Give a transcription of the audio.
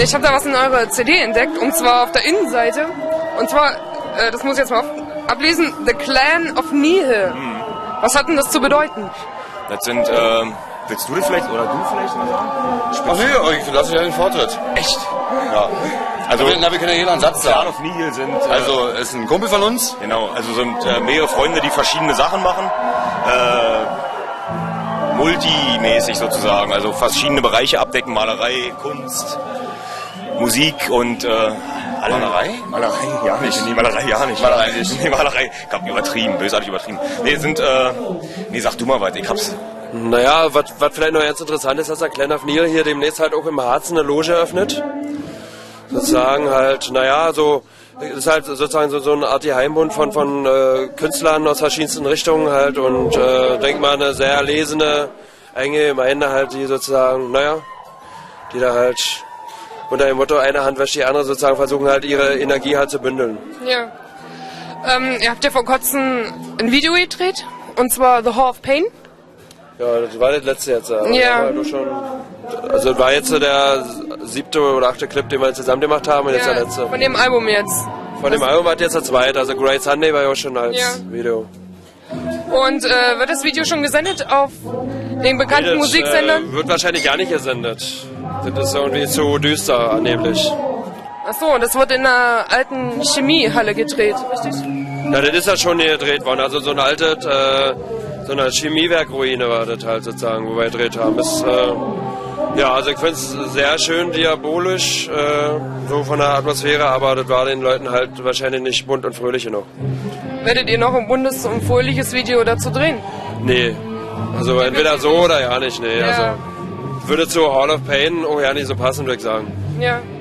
Ich habe da was in eurer CD entdeckt, und zwar auf der Innenseite. Und zwar, das muss ich jetzt mal ablesen, The Clan of Nihil. Was hat denn das zu bedeuten? Das sind, willst du das vielleicht, oder du vielleicht mal sagen? Ach nee, ich lasse ja den Vortritt. Echt? Ja. Also, wir können ja jeder einen Satz sagen. Clan of Nihil sind... Also, ist ein Kumpel von uns. Genau, also sind mehrere Freunde, die verschiedene Sachen machen. Multimäßig sozusagen, also verschiedene Bereiche abdecken, Malerei, Kunst, Musik und Malerei? Malerei, ja nicht. Nee, Malerei, ja nicht. Malerei nicht. Nee, Malerei, ich hab übertrieben, bösartig übertrieben. Nee, sag du mal was, ich hab's. Naja, was vielleicht noch ganz interessant ist, dass der Clan of Nihil hier demnächst halt auch im Harz eine Loge eröffnet. Sozusagen halt, naja, so, ist halt sozusagen so eine Art Heimbund von Künstlern aus verschiedensten Richtungen halt und denk mal eine sehr erlesene, enge Gemeinde halt, die sozusagen, naja, die da halt unter dem Motto eine Hand wäscht die andere sozusagen versuchen halt ihre Energie halt zu bündeln. Ja. Ihr habt ja vor kurzem ein Video gedreht, und zwar The Hall of Pain. Ja, das war das letzte jetzt. Aber ja. Also das war jetzt so der 7. oder 8. Clip, den wir zusammen gemacht haben, und jetzt der letzte. Von dem Album jetzt. Von dem Album hat jetzt der zweite, also Great Sunday war ja auch schon als Video. Und wird das Video schon gesendet auf den bekannten Musiksendern? Wird wahrscheinlich gar nicht gesendet. Das ist irgendwie zu düster angeblich. Achso, und das wird in einer alten Chemiehalle gedreht, richtig? Ja, das ist ja schon hier gedreht worden, also so ein altes, so eine Chemiewerkruine war das halt sozusagen, wo wir gedreht haben. Ist, ja, also ich finde es sehr schön diabolisch, so von der Atmosphäre, aber das war den Leuten halt wahrscheinlich nicht bunt und fröhlich genug. Werdet ihr noch ein buntes und fröhliches Video dazu drehen? Nee, also entweder so oder ja nicht, nee. Ja. Also würde zu Hall of Pain auch ja nicht so passen, würde ich sagen. Ja.